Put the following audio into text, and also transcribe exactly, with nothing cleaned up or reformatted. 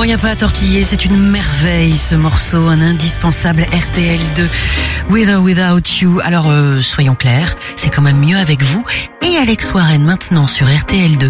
Bon, il n'y a pas à tortiller, c'est une merveille ce morceau, un indispensable R T L deux, With or Without You. Alors, euh, soyons clairs, c'est quand même mieux avec vous. Et Alex Warren maintenant sur R T L deux.